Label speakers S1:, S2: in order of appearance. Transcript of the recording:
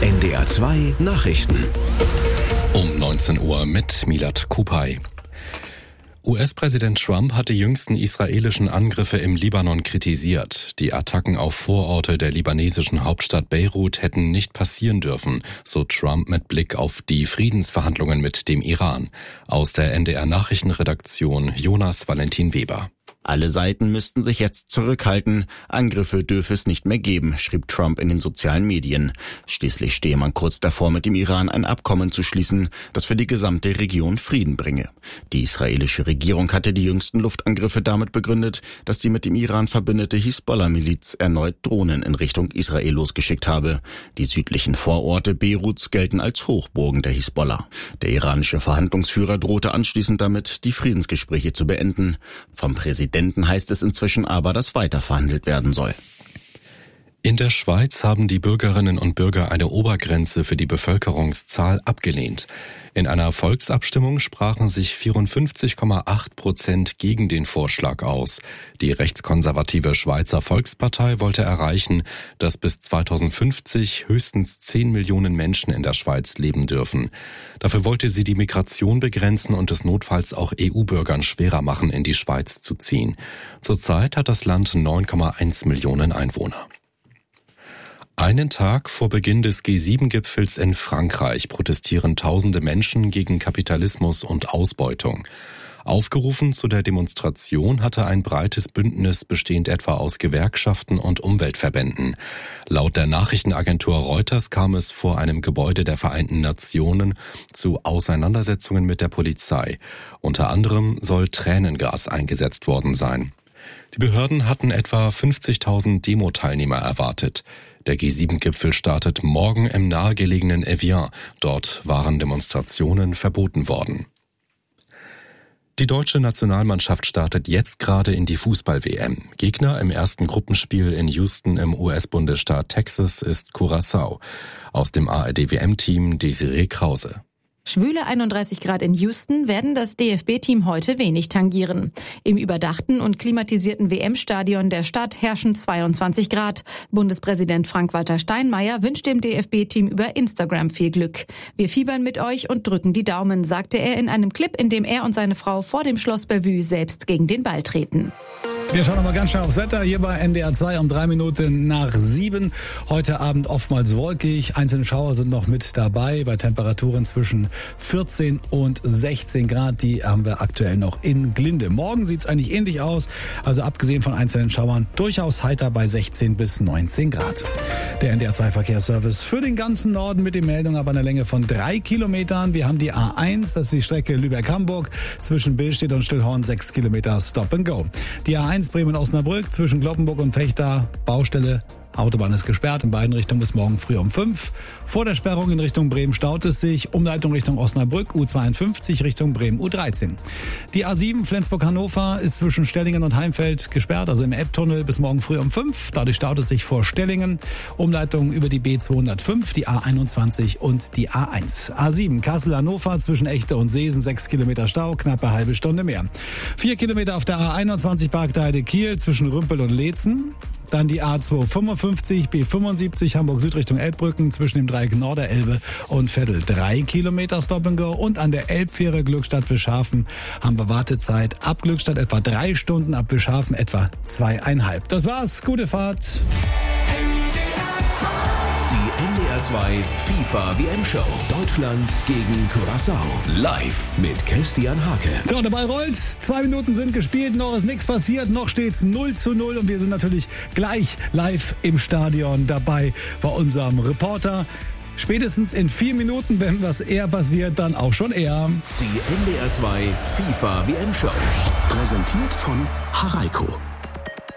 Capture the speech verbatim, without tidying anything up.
S1: N D R zwei Nachrichten.
S2: Um neunzehn Uhr mit Milad Kupay. U S-Präsident Trump hat die jüngsten israelischen Angriffe im Libanon kritisiert. Die Attacken auf Vororte der libanesischen Hauptstadt Beirut hätten nicht passieren dürfen, so Trump mit Blick auf die Friedensverhandlungen mit dem Iran. Aus der N D R-Nachrichtenredaktion Jonas Valentin Weber.
S3: Alle Seiten müssten sich jetzt zurückhalten. Angriffe dürfe es nicht mehr geben, schrieb Trump in den sozialen Medien. Schließlich stehe man kurz davor, mit dem Iran ein Abkommen zu schließen, das für die gesamte Region Frieden bringe. Die israelische Regierung hatte die jüngsten Luftangriffe damit begründet, dass die mit dem Iran verbündete Hisbollah-Miliz erneut Drohnen in Richtung Israel losgeschickt habe. Die südlichen Vororte Beiruts gelten als Hochburgen der Hisbollah. Der iranische Verhandlungsführer drohte anschließend damit, die Friedensgespräche zu beenden. Vom Präsidenten heißt es inzwischen aber, dass weiter verhandelt werden soll.
S2: In der Schweiz haben die Bürgerinnen und Bürger eine Obergrenze für die Bevölkerungszahl abgelehnt. In einer Volksabstimmung sprachen sich vierundfünfzig Komma acht Prozent gegen den Vorschlag aus. Die rechtskonservative Schweizer Volkspartei wollte erreichen, dass bis zweitausendfünfzig höchstens zehn Millionen Menschen in der Schweiz leben dürfen. Dafür wollte sie die Migration begrenzen und es notfalls auch E U-Bürgern schwerer machen, in die Schweiz zu ziehen. Zurzeit hat das Land neun Komma eins Millionen Einwohner. Einen Tag vor Beginn des G sieben Gipfels in Frankreich protestieren tausende Menschen gegen Kapitalismus und Ausbeutung. Aufgerufen zu der Demonstration hatte ein breites Bündnis bestehend etwa aus Gewerkschaften und Umweltverbänden. Laut der Nachrichtenagentur Reuters kam es vor einem Gebäude der Vereinten Nationen zu Auseinandersetzungen mit der Polizei. Unter anderem soll Tränengas eingesetzt worden sein. Die Behörden hatten etwa fünfzigtausend Demo-Teilnehmer erwartet. Der G sieben Gipfel startet morgen im nahegelegenen Evian. Dort waren Demonstrationen verboten worden. Die deutsche Nationalmannschaft startet jetzt gerade in die Fußball-W M. Gegner im ersten Gruppenspiel in Houston im U S-Bundesstaat Texas ist Curaçao. Aus dem A R D-W M-Team Desiree Krause.
S4: Schwüle einunddreißig Grad in Houston werden das D F B-Team heute wenig tangieren. Im überdachten und klimatisierten W M-Stadion der Stadt herrschen zweiundzwanzig Grad. Bundespräsident Frank-Walter Steinmeier wünscht dem D F B-Team über Instagram viel Glück. Wir fiebern mit euch und drücken die Daumen, sagte er in einem Clip, in dem er und seine Frau vor dem Schloss Bellevue selbst gegen den Ball treten.
S5: Wir schauen nochmal ganz schnell aufs Wetter, hier bei N D R zwei um drei Minuten nach sieben. Heute Abend oftmals wolkig, einzelne Schauer sind noch mit dabei, bei Temperaturen zwischen vierzehn und sechzehn Grad, die haben wir aktuell noch in Glinde. Morgen sieht's eigentlich ähnlich aus, also abgesehen von einzelnen Schauern, durchaus heiter bei sechzehn bis neunzehn Grad. Der N D R zwei Verkehrsservice für den ganzen Norden mit den Meldungen aber einer Länge von drei Kilometern. Wir haben die A eins, das ist die Strecke Lübeck-Hamburg, zwischen Billstedt und Stillhorn sechs Kilometer Stop and Go. Die A eins Bremen-Osnabrück zwischen Gloppenburg und Fechter, Baustelle, Autobahn ist gesperrt in beiden Richtungen bis morgen früh um fünf. Vor der Sperrung in Richtung Bremen staut es sich. Umleitung Richtung Osnabrück, U zweiundfünfzig Richtung Bremen, U dreizehn. Die A sieben Flensburg-Hannover ist zwischen Stellingen und Heimfeld gesperrt, also im Elbtunnel bis morgen früh um fünf. Dadurch staut es sich vor Stellingen. Umleitung über die B zweihundertfünf, die A einundzwanzig und die A eins. A sieben Kassel-Hannover zwischen Echte und Seesen, sechs Kilometer Stau, knappe halbe Stunde mehr. Vier Kilometer auf der A einundzwanzig Bargteheide Kiel zwischen Rümpel und Leetzen. Dann die A zweihundertfünfundfünfzig, B fünfundsiebzig, Hamburg Süd Richtung Elbbrücken zwischen dem Dreieck Norderelbe und Veddel. Drei Kilometer Stop and Go. Und an der Elbfähre Glückstadt-Wischhafen haben wir Wartezeit ab Glückstadt etwa drei Stunden, ab Wischhafen etwa zweieinhalb. Das war's. Gute Fahrt.
S1: Die N D R zwei FIFA W M-Show. Deutschland gegen Curaçao. Live mit Christian Hake.
S5: So, der Ball rollt. Zwei Minuten sind gespielt. Noch ist nichts passiert. Noch steht's null zu null. Und wir sind natürlich gleich live im Stadion dabei bei unserem Reporter. Spätestens in vier Minuten, wenn was eher passiert, dann auch schon eher.
S1: Die N D R zwei FIFA W M-Show. Präsentiert von Haraiko.